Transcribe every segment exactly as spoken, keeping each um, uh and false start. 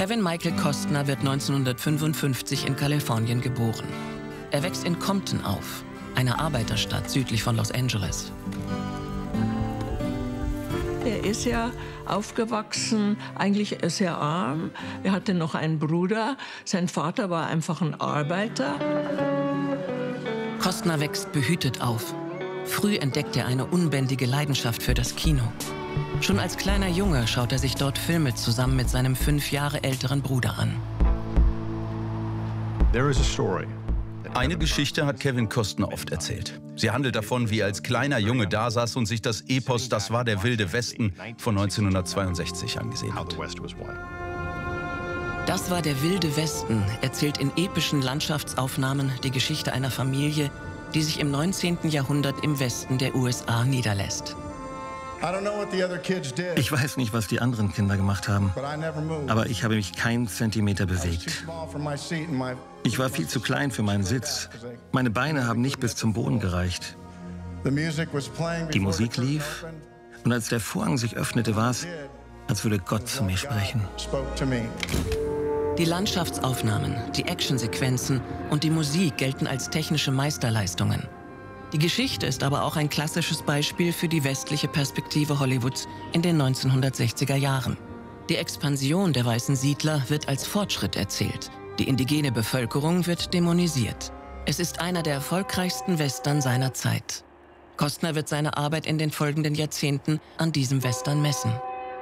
Kevin Michael Costner wird neunzehnhundertfünfundfünfzig in Kalifornien geboren. Er wächst in Compton auf, einer Arbeiterstadt südlich von Los Angeles. Er ist ja aufgewachsen, eigentlich sehr arm. Er hatte noch einen Bruder. Sein Vater war einfach ein Arbeiter. Costner wächst behütet auf. Früh entdeckt er eine unbändige Leidenschaft für das Kino. Schon als kleiner Junge schaut er sich dort Filme zusammen mit seinem fünf Jahre älteren Bruder an. Eine Geschichte hat Kevin Costner oft erzählt. Sie handelt davon, wie er als kleiner Junge dasaß und sich das Epos Das war der wilde Westen von neunzehnhundertzweiundsechzig angesehen hat. Das war der wilde Westen erzählt in epischen Landschaftsaufnahmen die Geschichte einer Familie, die sich im neunzehnten Jahrhundert im Westen der U S A niederlässt. Ich weiß nicht, was die anderen Kinder gemacht haben, aber ich habe mich keinen Zentimeter bewegt. Ich war viel zu klein für meinen Sitz. Meine Beine haben nicht bis zum Boden gereicht. Die Musik lief und als der Vorhang sich öffnete, war es, als würde Gott zu mir sprechen. Die Landschaftsaufnahmen, die Actionsequenzen und die Musik gelten als technische Meisterleistungen. Die Geschichte ist aber auch ein klassisches Beispiel für die westliche Perspektive Hollywoods in den neunzehnhundertsechziger Jahren. Die Expansion der weißen Siedler wird als Fortschritt erzählt. Die indigene Bevölkerung wird dämonisiert. Es ist einer der erfolgreichsten Western seiner Zeit. Costner wird seine Arbeit in den folgenden Jahrzehnten an diesem Western messen.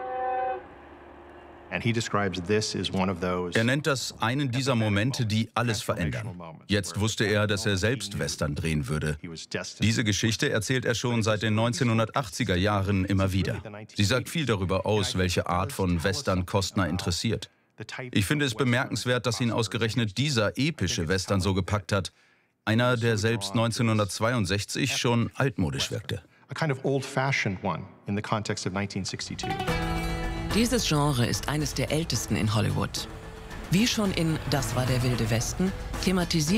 Er nennt das einen dieser Momente, die alles verändern. Jetzt wusste er, dass er selbst Western drehen würde. Diese Geschichte erzählt er schon seit den neunzehnhundertachtziger Jahren immer wieder. Sie sagt viel darüber aus, welche Art von Western Costner interessiert. Ich finde es bemerkenswert, dass ihn ausgerechnet dieser epische Western so gepackt hat. Einer, der selbst neunzehnhundertzweiundsechzig schon altmodisch wirkte. Dieses Genre ist eines der ältesten in Hollywood. Wie schon in Das war der wilde Westen thematisiert